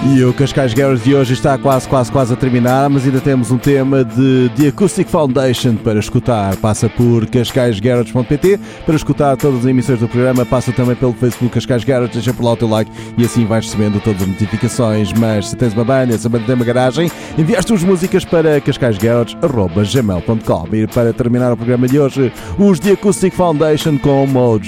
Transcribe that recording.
E o Cascais Garage de hoje está quase a terminar, mas ainda temos um tema de The Acoustic Foundation para escutar. Passa por cascaisgarage.pt para escutar todas as emissões do programa. Passa também pelo Facebook Cascais Garage, deixa por lá o teu like e assim vais recebendo todas as notificações. Mas se tens uma banda, se a banda tem uma garagem, enviaste as músicas para cascaisgarage.gmail.com. E para terminar o programa de hoje, os The Acoustic Foundation com Mojo.